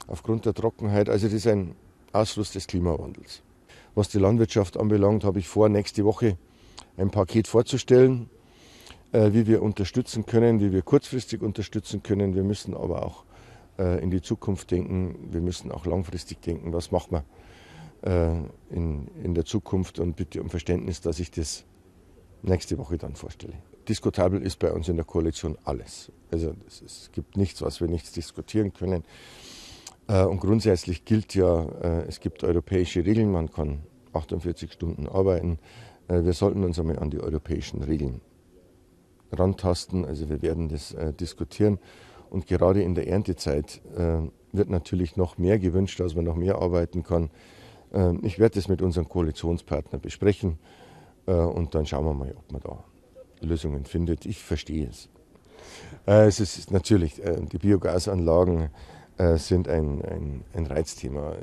aufgrund der Trockenheit. Also das ist ein Ausfluss des Klimawandels. Was die Landwirtschaft anbelangt, habe ich vor, nächste Woche ein Paket vorzustellen, wie wir unterstützen können, wie wir kurzfristig unterstützen können. Wir müssen aber auch in die Zukunft denken. Wir müssen auch langfristig denken, was machen wir in der Zukunft. Und bitte um Verständnis, dass ich das nächste Woche dann vorstelle. Diskutabel ist bei uns in der Koalition alles. Also es gibt nichts, was wir nicht diskutieren können. Und grundsätzlich gilt ja, es gibt europäische Regeln, man kann 48 Stunden arbeiten. Wir sollten uns einmal an die europäischen Regeln rantasten. Also wir werden das diskutieren. Und gerade in der Erntezeit wird natürlich noch mehr gewünscht, dass man noch mehr arbeiten kann. Ich werde das mit unseren Koalitionspartnern besprechen und dann schauen wir mal, ob man da Lösungen findet. Ich verstehe es. Es ist natürlich, die Biogasanlagen sind ein Reizthema.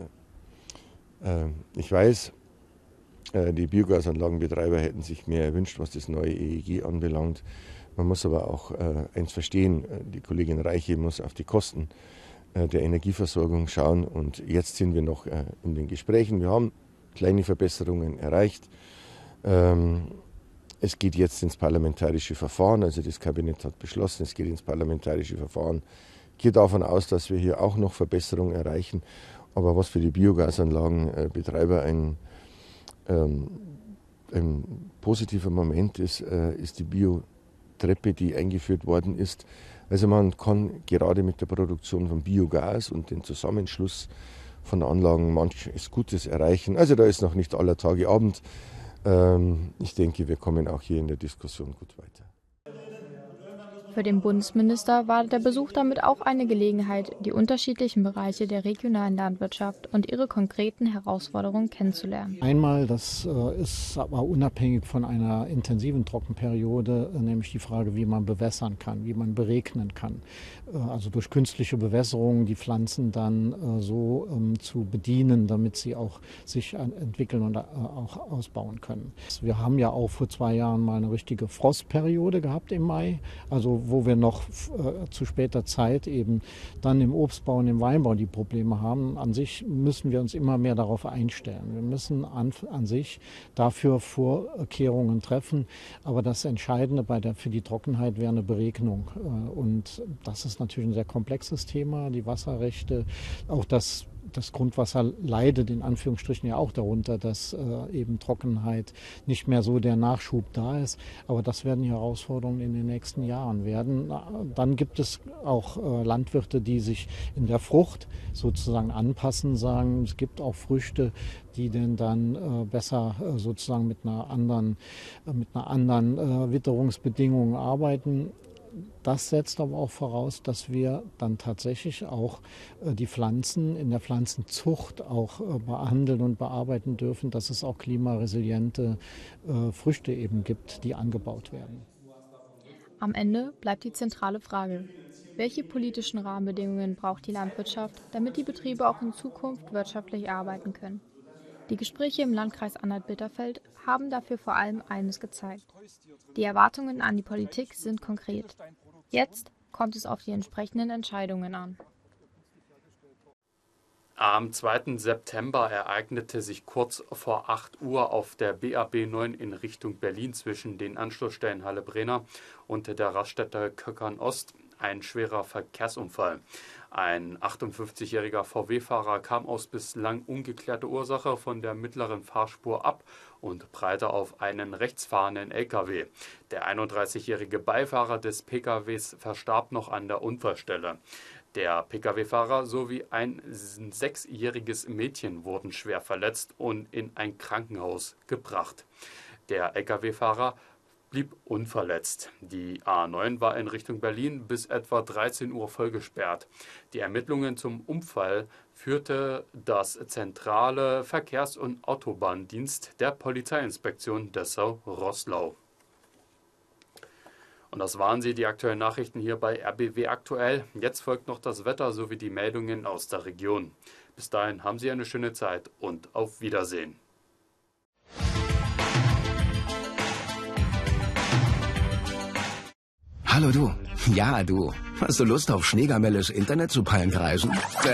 Ich weiß, die Biogasanlagenbetreiber hätten sich mehr erwünscht, was das neue EEG anbelangt. Man muss aber auch eins verstehen, die Kollegin Reiche muss auf die Kosten der Energieversorgung schauen. Und jetzt sind wir noch in den Gesprächen. Wir haben kleine Verbesserungen erreicht. Es geht jetzt ins parlamentarische Verfahren, also das Kabinett hat beschlossen, es geht ins parlamentarische Verfahren. Ich gehe davon aus, dass wir hier auch noch Verbesserungen erreichen. Aber was für die Biogasanlagenbetreiber ein positiver Moment ist, ist die Biotreppe, die eingeführt worden ist. Also man kann gerade mit der Produktion von Biogas und dem Zusammenschluss von Anlagen manches Gutes erreichen. Also da ist noch nicht aller Tage Abend. Ich denke, wir kommen auch hier in der Diskussion gut weiter. Für den Bundesminister war der Besuch damit auch eine Gelegenheit, die unterschiedlichen Bereiche der regionalen Landwirtschaft und ihre konkreten Herausforderungen kennenzulernen. Einmal, das ist aber unabhängig von einer intensiven Trockenperiode, nämlich die Frage, wie man bewässern kann, wie man beregnen kann. Also durch künstliche Bewässerung die Pflanzen dann so zu bedienen, damit sie auch sich entwickeln und auch ausbauen können. Wir haben ja auch vor 2 Jahren mal eine richtige Frostperiode gehabt im Mai, also wo wir noch zu später Zeit eben dann im Obstbau und im Weinbau die Probleme haben. An sich müssen wir uns immer mehr darauf einstellen. Wir müssen an sich dafür Vorkehrungen treffen. Aber das Entscheidende für die Trockenheit wäre eine Beregnung. Und das ist natürlich ein sehr komplexes Thema. Die Wasserrechte, auch das Grundwasser leidet in Anführungsstrichen ja auch darunter, dass eben Trockenheit nicht mehr so der Nachschub da ist. Aber das werden die Herausforderungen in den nächsten Jahren werden. Dann gibt es auch Landwirte, die sich in der Frucht sozusagen anpassen, sagen, es gibt auch Früchte, die denn dann besser sozusagen mit einer anderen Witterungsbedingung arbeiten. Das setzt aber auch voraus, dass wir dann tatsächlich auch die Pflanzen in der Pflanzenzucht auch behandeln und bearbeiten dürfen, dass es auch klimaresiliente Früchte eben gibt, die angebaut werden. Am Ende bleibt die zentrale Frage: Welche politischen Rahmenbedingungen braucht die Landwirtschaft, damit die Betriebe auch in Zukunft wirtschaftlich arbeiten können? Die Gespräche im Landkreis Anhalt-Bitterfeld haben dafür vor allem eines gezeigt: Die Erwartungen an die Politik sind konkret. Jetzt kommt es auf die entsprechenden Entscheidungen an. Am 2. September ereignete sich kurz vor 8 Uhr auf der BAB 9 in Richtung Berlin zwischen den Anschlussstellen Halle-Brehna und der Raststätte Köckern-Ost ein schwerer Verkehrsunfall. Ein 58-jähriger VW-Fahrer kam aus bislang ungeklärter Ursache von der mittleren Fahrspur ab und prallte auf einen rechtsfahrenden LKW. Der 31-jährige Beifahrer des PKWs verstarb noch an der Unfallstelle. Der Pkw-Fahrer sowie ein 6-jähriges Mädchen wurden schwer verletzt und in ein Krankenhaus gebracht. Der Lkw-Fahrer blieb unverletzt. Die A9 war in Richtung Berlin bis etwa 13 Uhr voll gesperrt. Die Ermittlungen zum Unfall führte das zentrale Verkehrs- und Autobahndienst der Polizeiinspektion Dessau-Roßlau. Und das waren sie, die aktuellen Nachrichten hier bei RBW aktuell. Jetzt folgt noch das Wetter sowie die Meldungen aus der Region. Bis dahin haben Sie eine schöne Zeit und auf Wiedersehen. Hallo du. Ja, du. Hast du Lust auf Schneegamelles Internet zu Palmpreisen?